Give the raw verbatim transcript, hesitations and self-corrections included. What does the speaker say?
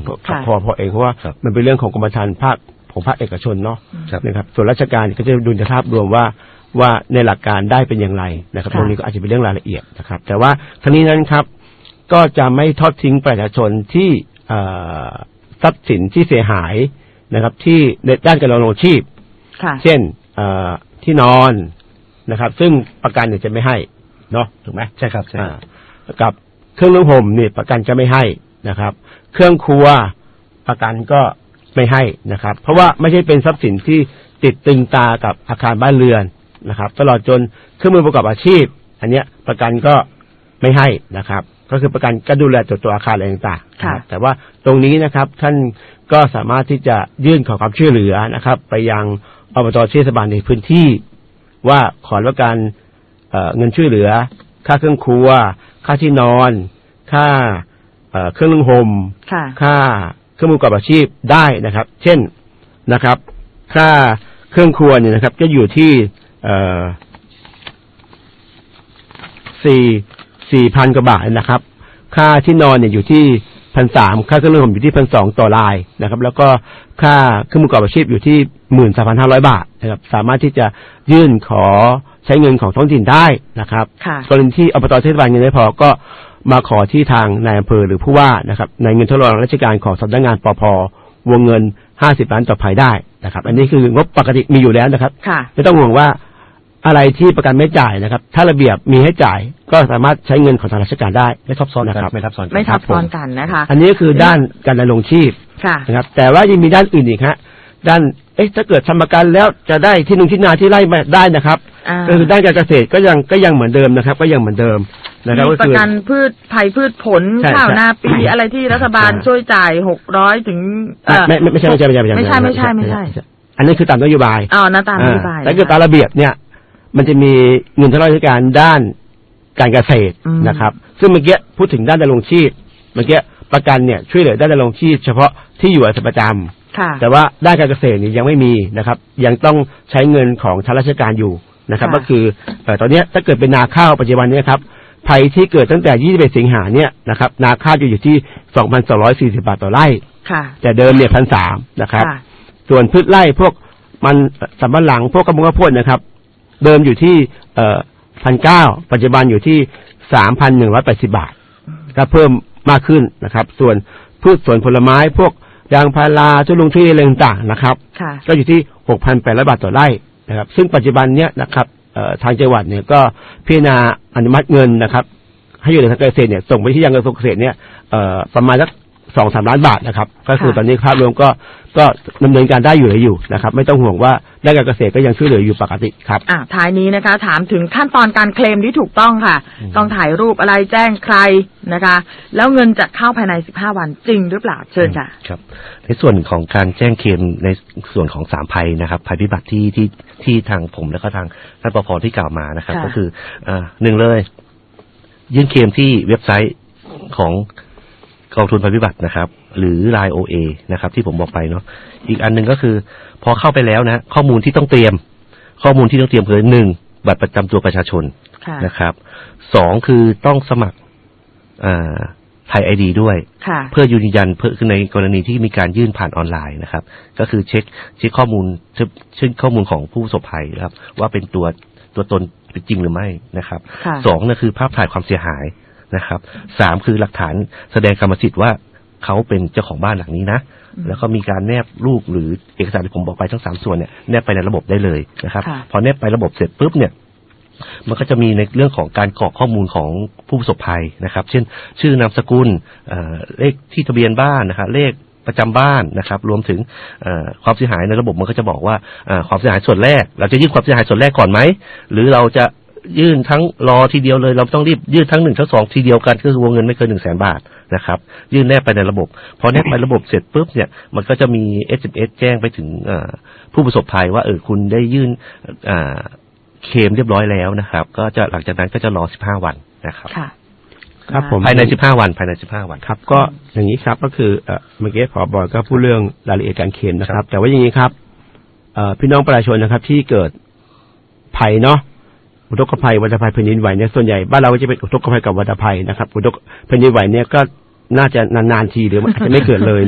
พอพอเองเพราะว่ามันเป็นเรื่องของกรมธรรม์ภาคของภาคเอกชนเนาะนะครับส่วนราชการก็จะดูในภาพรวมว่าว่าในหลักการได้เป็นอย่างไรนะครับตรงนี้ก็อาจจะเป็นเรื่องรายละเอียดนะครับแต่ว่าทั้งนี้นั้นครับก็จะไม่ทอดทิ้งประชาชนที่ทรัพย์สินที่เสียหายนะครับที่ในด้านการดำรงชีพเช่นที่นอนนะครับซึ่งประกันเนี่ยจะไม่ให้เนาะถูกไหมใช่ครับใช่กับเครื่องนุ่งห่มเนี่ยประกันจะไม่ให้นะครับเครื่องครัวประกันก็ไม่ให้นะครับเพราะว่าไม่ใช่เป็นทรัพย์สินที่ติดตึงตากับอาคารบ้านเรือนนะครับตลอดจนเครื่องมือประกอบอาชีพอันเนี้ยประกันก็ไม่ให้นะครับก็คือประกันก็ดูแลตัวตัวอาคารอะไรต่างๆแต่ว่าตรงนี้นะครับท่านก็สามารถที่จะยื่นขอความช่วยเหลือนะครับไปยังอบต.เทศบาลในพื้นที่ว่าขอรับการเอ่อเงินช่วยเหลือค่าเครื่องครัวค่าที่นอนค่าเอ่อเครื่องนึ่งห่มค่าเครื่องมือประกอบอาชีพได้นะครับเช่นนะครับค่าเครื่องครัวเนี่ยนะครับก็อยู่ที่เอ่อสี่สี่พันกว่าบาทนะครับค่าที่นอนเนี่ยอยู่ที่พันสามค่าเครื่องนึ่งห่มอยู่ที่พันสองต่อรายนะครับแล้วก็ค่าเครื่องมือประกอบอาชีพอยู่ที่หมื่นสามพันห้าร้อยบาทนะครับสามารถที่จะยื่นขอใช้เงินของท้องถิ่นได้นะครับกรณีที่อบต.เทศบาลเงินไม่พอก็มาขอที่ทางนายอำเภอหรือผู้ว่านะครับในเงินทดลองราชการของสำนักงานปภ.วงเงินห้าสิบล้านต่อภัยได้นะครับอันนี้คืองบปกติมีอยู่แล้วนะครับไม่ต้องห่วงว่าอะไรที่ประกันไม่จ่ายนะครับถ้าระเบียบมีให้จ่ายก็สามารถใช้เงินของทางราชการได้ไม่ทับซ้อนนะครับไม่ทับซ้อนไม่ทับซ้อนกันนะคะอันนี้คือด้านการดำรงชีพนะครับแต่ว่ายังมีด้านอื่นอีกฮะด้านเอ๊ะถ้าเกิดทำประกันแล้วจะได้ที่หนึ่งที่นาที่ไร่มาได้นะครับก็คือด้านการเกษตรก็ยังก็ยังเหมือนเดิมนะครับก็ยังเหมือนเดิมนะครับก็คือประกันพืชภัยพืชผลข้าวนาปีอะไรที่รัฐบาลช่วยจ่ายหกร้อยถึงไม่ไม่ใช่ไม่ใช่ไม่ใช่ไม่ใช่ไม่ใช่ไม่ใช่อันนี้คือตามนโยบายอ๋อนะตามนโยบายแต่คือตามระเบียบเนี่ยมันจะมีเงินทดลองราชการด้านการเกษตรนะครับซึ่งเมื่อกี้พูดถึงด้านดำรงชีพเมื่อกี้ประกันเนี่ยช่วยเหลือด้านดำรงชีพเฉพาะที่อยู่อาศัยประจำแต่ว่าด้านการเกษตรนี่ยังไม่มีนะครับยังต้องใช้เงินของทางราชการอยู่นะครับก็คือตอนนี้ถ้าเกิดเป็นนาข้าวปัจจุบันนี้ครับภัยที่เกิดตั้งแต่ยี่สิบเอ็ดสิงหาเนี่ยนะครับนาข้าวจะอยู่ที่ สองพันสองร้อยสี่สิบ บาทต่อไร่แต่เดิมเนี่ย หนึ่งพันสามร้อย นะครับส่วนพืชไร่พวกมันสำปะหลังพวกกระมงข้าวโพดนะครับเดิมอยู่ที่เอ่อ หนึ่งพันเก้าร้อย ปัจจุบันอยู่ที่ สามพันหนึ่งร้อยแปดสิบ บาทก็เพิ่มมากขึ้นนะครับส่วนพืชสวนผลไม้พวกยางพาราทุเรียนทุเรียนอะไรต่างๆนะครับก็อยู่ที่ หกพันแปดร้อย บาทต่อไร่นะครับซึ่งปัจจุบันเนี้ยนะครับทางจังหวัดเนี่ยก็พิจารณาอนุมัติเงินนะครับให้อยู่ในทางเกษตรเนี่ยส่งไปที่ยังกระทรวงเกษตรเนี่ยประมาณสัก สองถึงสาม ล้านบาทนะครับก็คือตอนนี้ภาพรวมก็ก็ดำเนินการได้อยู่เลยอยู่นะครับไม่ต้องห่วงว่าด้านการเกษตรก็ยังช่วยเหลืออยู่ปกติครับอ่าท้ายนี้นะคะถามถึงขั้นตอนการเคลมที่ถูกต้องค่ะต้องถ่ายรูปอะไรแจ้งใครนะคะแล้วเงินจะเข้าภายในสิบห้าวันจริงหรือเปล่าเชิญค่ะครับในส่วนของการแจ้งเคลมในส่วนของสามภัยนะครับภัยพิบัติที่ที่ที่ทางผมและก็ทางท่านปภ.ที่กล่าวมานะครับก็คืออ่าหนึ่งเลยยื่นเคลมที่เว็บไซต์ของกองทุนภัยพิบัตินะครับหรือ ไลน์ โอ เอ นะครับที่ผมบอกไปเนาะอีกอันนึงก็คือพอเข้าไปแล้วนะข้อมูลที่ต้องเตรียมข้อมูลที่ต้องเตรียมคือหนึ่งบัตรประจำตัวประชาชนนะครับสองคือต้องสมัครอ่าไทย ไอ ดี ด้วยเพื่อยืนยันเพื่อคือในกรณีที่มีการยื่นผ่านออนไลน์นะครับก็คือเช็คเช็คข้อมูลเช็คข้อมูลของผู้ประสบภัยครับว่าเป็นตัวตัวตนเป็นจริงหรือไม่นะครับสองนะคือภาพถ่ายความเสียหายนะครับสามคือหลักฐานแสดงกรรมสิทธิ์ว่าเขาเป็นเจ้าของบ้านหลังนี้นะแล้วก็มีการแนบรูปหรือเอกสารที่ผมบอกไปทั้งสามส่วนเนี่ยแนบไปในระบบได้เลยนะครับพอแนบไประบบเสร็จปุ๊บเนี่ยมันก็จะมีในเรื่องของการกรอกข้อมูลของผู้ประสบภัยนะครับเช่นชื่อนามสกุลเลขที่ทะเบียนบ้านนะครับเลขประจำบ้านนะครับรวมถึงความเสียหายในระบบมันก็จะบอกว่าความเสียหายส่วนแรกเราจะยื่นความเสียหายส่วนแรกก่อนไหมหรือเราจะยื่นทั้งรอทีเดียวเลยเราต้องรีบยื่นทั้งหนึ่งทั้งสองทีเดียวกันก็คือวงเงินไม่เกินหนึ่งแสนบาทนะครับยื่นแนบไปในระบบพอแนบไประบบเสร็จปุ๊บเนี่ยมันก็จะมี เอส เอ็ม เอส แจ้งไปถึงผู้ประสบภัยว่าเออคุณได้ยื่นเคลมเรียบร้อยแล้วนะครับก็จะหลังจากนั้นก็จะรอสิบห้าวันนะครับครับผมภายในสิบห้าวันภายในสิบห้าวันครับก็อย่างนี้ครับก็คือเมื่อกี้ผบ.ก็พูดเรื่องรายละเอียดการเคลมนะครับแต่ว่าอย่างนี้ครับพี่น้องประชาชนนะครับที่เกิดภัยเนาะอุทกภัยวัฏภัยแผ่นดินไหวเนี่ยส่วนใหญ่บ้านเราก็จะเป็นอุทกภัยกับวัฏภัยนะครับอุทกแผ่นดินไหวเนี่ยก็น่าจะนานๆทีหรืออาจจะไม่เกิดเลย